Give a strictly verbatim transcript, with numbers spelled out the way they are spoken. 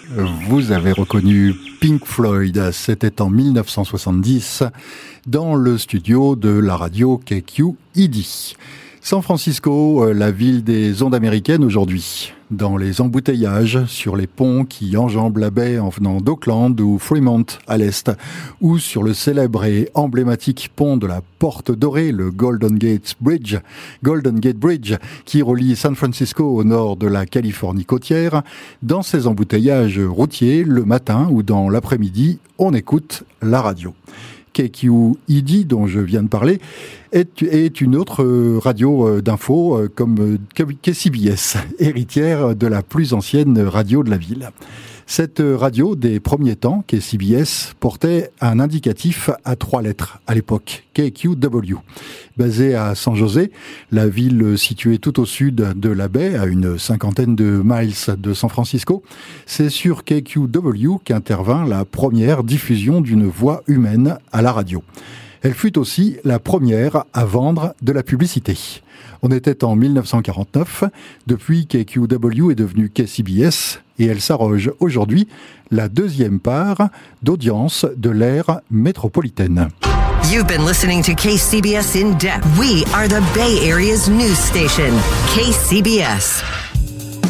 Vous avez reconnu Pink Floyd, c'était en mille neuf cent soixante-dix dans le studio de la radio K Q E D. San Francisco, la ville des ondes américaines aujourd'hui. Dans les embouteillages, sur les ponts qui enjambent la baie en venant d'Oakland ou Fremont à l'est, ou sur le célèbre et emblématique pont de la Porte Dorée, le Golden Gate Bridge, Golden Gate Bridge, qui relie San Francisco au nord de la Californie côtière. Dans ces embouteillages routiers, le matin ou dans l'après-midi, on écoute la radio. K Q E D, dont je viens de parler, est, est une autre radio d'info comme K C B S, héritière de la plus ancienne radio de la ville. Cette radio des premiers temps, K C B S, portait un indicatif à trois lettres à l'époque, K Q W. Basée à San José, la ville située tout au sud de la baie, à une cinquantaine de miles de San Francisco, c'est sur K Q W qu'intervint la première diffusion d'une voix humaine à la radio. Elle fut aussi la première à vendre de la publicité. On était en mille neuf cent quarante-neuf, depuis K Q W est devenu K C B S et elle s'arroge aujourd'hui la deuxième part d'audience de l'ère métropolitaine. You've been listening to K C B S In Depth. We are the Bay Area's news station, K C B S.